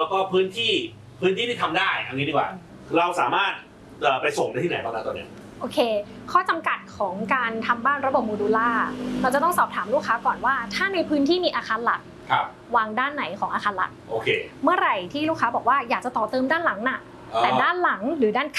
ก็พื้นที่ที่ทำได้เอางี้ดีกว่าเราสามารถไปส่งได้ที่ไหนบ้างนะตอนนี้โอเคข้อจำกัดของการทำบ้านระบบโมดูล่าเราจะต้องสอบถามลูกค้าก่อนว่าถ้าในพื้นที่มีอาคารหลักวางด้านไหนของอาคารหลักโอเคเมื่อไหร่ที่ลูกค้าบอกว่าอยากจะต่อเติมด้านหลังน่ะแต่ด้านหลังหรือด้าน